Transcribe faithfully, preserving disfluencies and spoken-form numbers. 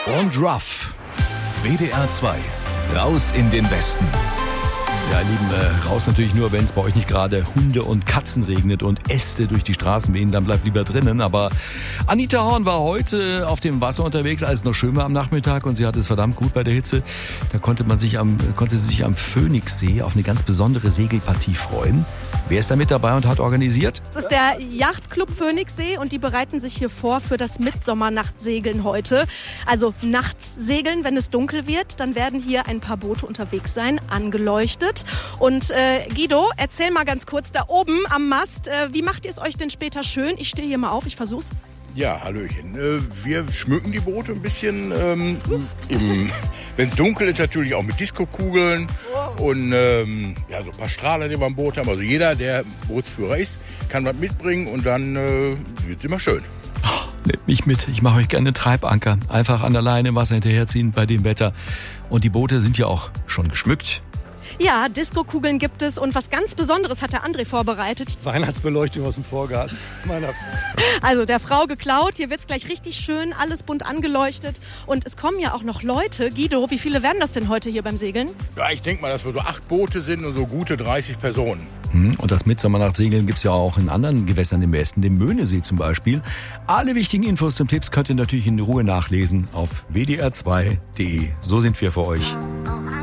und Ruff. W D R zwei. Raus in den Westen. Ja, ihr Lieben, äh, raus natürlich nur, wenn es bei euch nicht gerade Hunde und Katzen regnet und Äste durch die Straßen wehen, dann bleibt lieber drinnen. Aber Anita Horn war heute auf dem Wasser unterwegs, als es noch schön war am Nachmittag, und sie hatte es verdammt gut bei der Hitze. Da konnte man sich am, konnte sie sich am Phoenixsee auf eine ganz besondere Segelpartie freuen. Wer ist da mit dabei und hat organisiert? Das ist der Yachtclub Phoenixsee und die bereiten sich hier vor für das Mitsommernachtsegeln heute. Also nachts segeln, wenn es dunkel wird, dann werden hier ein paar Boote unterwegs sein, angeleuchtet. Und äh, Guido, erzähl mal ganz kurz da oben am Mast, äh, wie macht ihr es euch denn später schön? Ich stehe hier mal auf, ich versuch's. Ja, hallöchen. Äh, wir schmücken die Boote ein bisschen, ähm, wenn es dunkel ist, natürlich auch mit Diskokugeln und ähm, ja, so ein paar Strahler, die wir am Boot haben. Also jeder, der Bootsführer ist, kann was mitbringen und dann äh, wird es immer schön. Nehmt mich mit, ich mache euch gerne einen Treibanker. Einfach an der Leine im Wasser hinterherziehen bei dem Wetter. Und die Boote sind ja auch schon geschmückt. Ja, Diskokugeln gibt es und was ganz Besonderes hat der André vorbereitet. Weihnachtsbeleuchtung aus dem Vorgarten meiner Frau. Also der Frau geklaut, hier wird's gleich richtig schön, alles bunt angeleuchtet. Und es kommen ja auch noch Leute. Guido, wie viele werden das denn heute hier beim Segeln? Ja, ich denke mal, dass wir so acht Boote sind und so gute dreißig Personen. Und das Mitsommernachtsegeln gibt's ja auch in anderen Gewässern im Westen, dem Möhnesee zum Beispiel. Alle wichtigen Infos zum Tipps könnt ihr natürlich in Ruhe nachlesen auf w d r zwei punkt d e. So sind wir für euch.